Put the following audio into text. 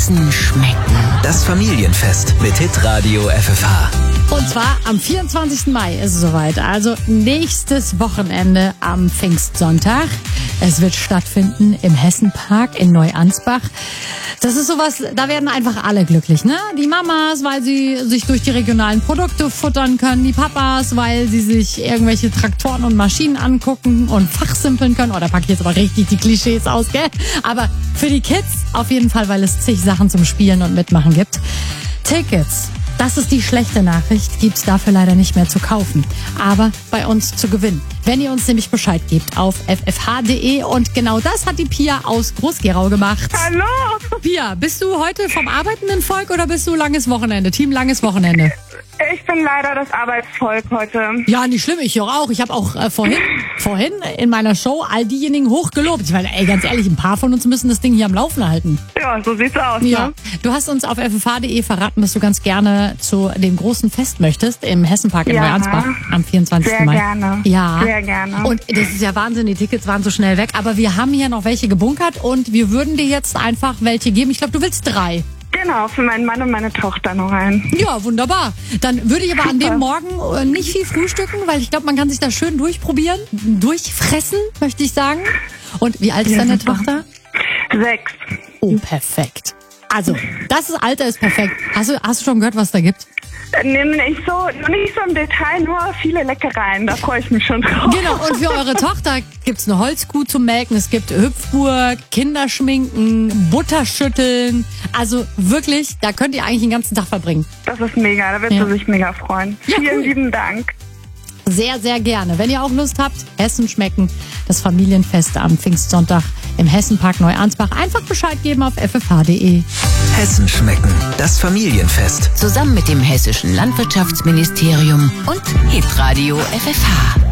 Hessen schmecken. Das Familienfest mit Hitradio FFH. Und zwar am 24. Mai ist es soweit, also nächstes Wochenende am Pfingstsonntag. Es wird stattfinden im Hessenpark in Neuansbach. Das ist sowas, da werden einfach alle glücklich, ne? Die Mamas, weil sie sich durch die regionalen Produkte futtern können. Die Papas, weil sie sich irgendwelche Traktoren und Maschinen angucken und fachsimpeln können. Oh, da packe ich jetzt aber richtig die Klischees aus, gell? Aber für die Kids auf jeden Fall, weil es zig Sachen zum Spielen und Mitmachen gibt. Tickets. Das ist die schlechte Nachricht, gibt's dafür leider nicht mehr zu kaufen, aber bei uns zu gewinnen. Wenn ihr uns nämlich Bescheid gebt auf ffh.de, und genau das hat die Pia aus Groß-Gerau gemacht. Hallo! Pia, bist du heute vom arbeitenden Volk oder bist du langes Wochenende, Team langes Wochenende? Ich bin leider das Arbeitsvolk heute. Ja, nicht schlimm, ich auch. Ich habe auch vorhin in meiner Show all diejenigen hochgelobt. Ich meine, ganz ehrlich, ein paar von uns müssen das Ding hier am Laufen halten. Ja, so sieht's aus, Ja, ne? du hast uns auf ffh.de verraten, dass du ganz gerne zu dem großen Fest möchtest im Hessenpark in Ja. Neuansbach am 24. Sehr Mai. gerne. Ja. Sehr gerne. Und das ist ja Wahnsinn, die Tickets waren so schnell weg, aber wir haben hier noch welche gebunkert und wir würden dir jetzt einfach welche geben. Ich glaube, du willst 3. Genau, für meinen Mann und meine Tochter noch einen. Ja, wunderbar. Dann würde ich aber an dem Morgen nicht viel frühstücken, weil ich glaube, man kann sich da schön durchprobieren, durchfressen, möchte ich sagen. Und wie alt ist deine Tochter? 6. Oh, perfekt. Also, das Alter ist perfekt. Hast du schon gehört, was da gibt? Nicht so im Detail, nur viele Leckereien. Da freue ich mich schon drauf. Genau, und für eure Tochter gibt's eine Holzkuh zum Melken, es gibt Hüpfburg, Kinderschminken, Butterschütteln. Also wirklich, da könnt ihr eigentlich den ganzen Tag verbringen. Das ist mega, da wird sie sich mega freuen. Ja, Vielen cool. lieben Dank. Sehr, sehr gerne. Wenn ihr auch Lust habt, Hessen schmecken, das Familienfest am Pfingstsonntag im Hessenpark Neuansbach. Einfach Bescheid geben auf ffh.de. Hessen schmecken. Das Familienfest. Zusammen mit dem Hessischen Landwirtschaftsministerium und Hitradio FFH.